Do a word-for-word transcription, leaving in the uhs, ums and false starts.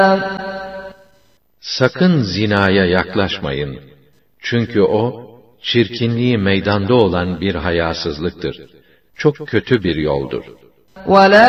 Sakın zinaya yaklaşmayın. Çünkü o, çirkinliği meydanda olan bir hayasızlıktır. Çok kötü bir yoldur. وَلَا